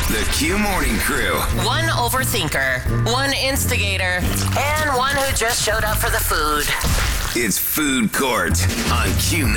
The Q Morning Crew. One overthinker, one instigator, and one who just showed up for the food. It's Food Court on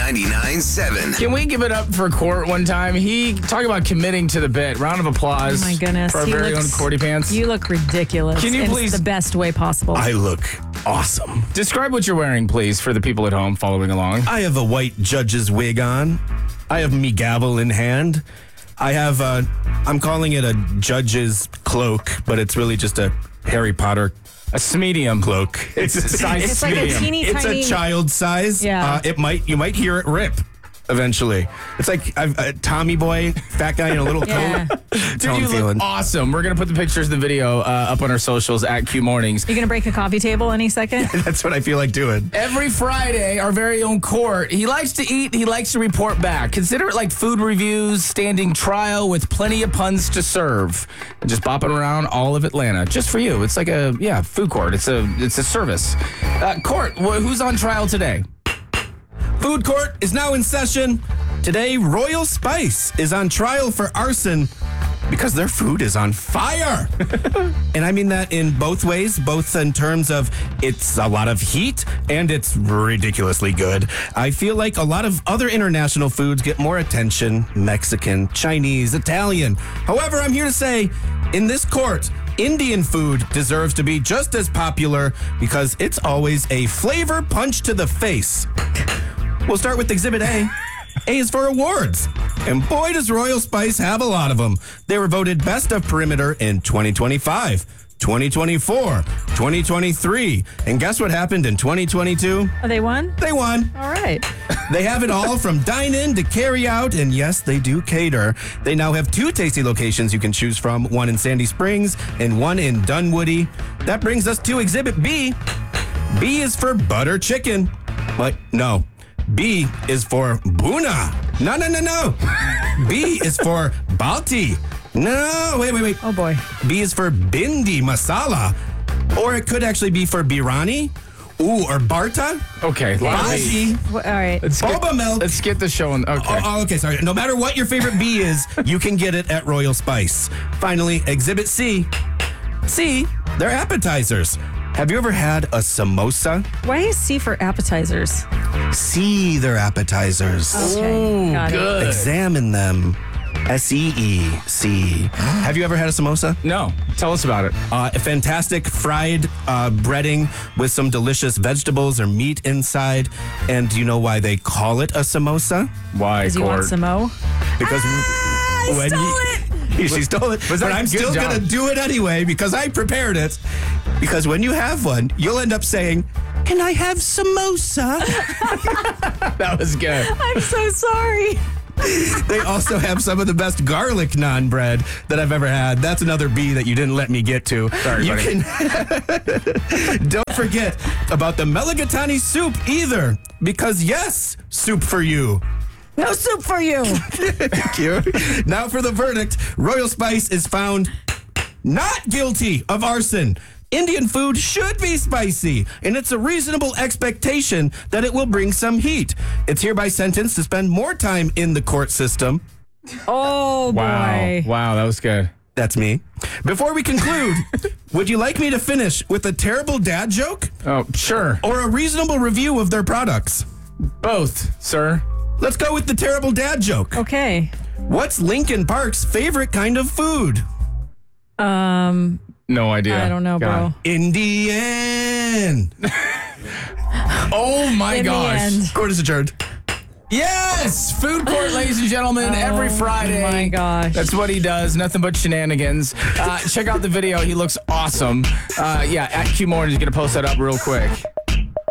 Q99.7. Can we give it up for Court one time? He talk about committing to the bit. Round of applause. Oh my goodness. For our very own Courty Pants. You look ridiculous. Can you in please- the best way possible. I look awesome. Describe what you're wearing, please, for the people at home following along. I have a white judge's wig on. I have me gavel in hand. I have I'm calling it a judge's cloak, but it's really just a Harry Potter A smedium. cloak. It's a size It's like a medium. teeny It's tiny. a child size. Yeah. You might hear it rip eventually. It's like a Tommy boy, fat guy in a little Yeah. coat. That's Dude, how I'm you feeling. look awesome. We're going to put the pictures of the video up on our socials at Q Mornings. You're going to break a coffee table any second? That's what I feel like doing. Every Friday, our very own Court, he likes to eat, he likes to report back. Consider it like food reviews, standing trial with plenty of puns to serve. And just bopping around all of Atlanta, just for you. It's like food court. It's a service. Court, who's on trial today? Food Court is now in session. Today, Royal Spice is on trial for arson because their food is on fire. And I mean that in both ways, both in terms of it's a lot of heat and it's ridiculously good. I feel like a lot of other international foods get more attention: Mexican, Chinese, Italian. However, I'm here to say, in this court, Indian food deserves to be just as popular because it's always a flavor punch to the face. We'll start with Exhibit A. A is for awards. And boy, does Royal Spice have a lot of them. They were voted Best of Perimeter in 2025, 2024, 2023. And guess what happened in 2022? Oh, they won? They won. All right. They have it all from dine-in to carry-out, and yes, they do cater. They now have 2 tasty locations you can choose from, one in Sandy Springs and one in Dunwoody. That brings us to Exhibit B. B is for butter chicken. What? No. B is for Buna. No. B is for Balti. No, wait. Oh, boy. B is for Bindi Masala. Or it could actually be for Birani. Ooh, or Barta. Okay. Baji. All right. Boba milk. Let's get the show on. Okay. Okay, sorry. No matter what your favorite B is, you can get it at Royal Spice. Finally, Exhibit C. C, they're appetizers. Have you ever had a samosa? Why is C for appetizers? See their appetizers. Okay. Got it. good. Examine them. SEEC. Have you ever had a samosa? No. Tell us about it. A fantastic fried breading with some delicious vegetables or meat inside. And do you know why they call it a samosa? Why, Because you want Court? some mo? Because when she stole it. Was that But I'm a good still job? going to do it anyway because I prepared it. Because when you have one, you'll end up saying, "Can I have samosa?" That was good. I'm so sorry. They also have some of the best garlic naan bread that I've ever had. That's another B that you didn't let me get to. Sorry, you buddy. can Don't forget about the Mulligatawny soup either. Because yes, soup for you. No soup for you. Thank you. Now for the verdict. Royal Spice is found not guilty of arson. Indian food should be spicy, and it's a reasonable expectation that it will bring some heat. It's hereby sentenced to spend more time in the court system. Oh, boy. Wow, that was good. That's me. Before we conclude, would you like me to finish with a terrible dad joke Oh, sure. or a reasonable review of their products? Both, sir. Let's go with the terrible dad joke. Okay. What's Lincoln Park's favorite kind of food? No idea. I don't know, God. bro. Indian. Oh, my In the gosh. end. Court is adjourned. Yes! Food Court, ladies and gentlemen, every Friday. Oh, my gosh. That's what he does. Nothing but shenanigans. Check out the video. He looks awesome. At Q Morning, he's going to post that up real quick.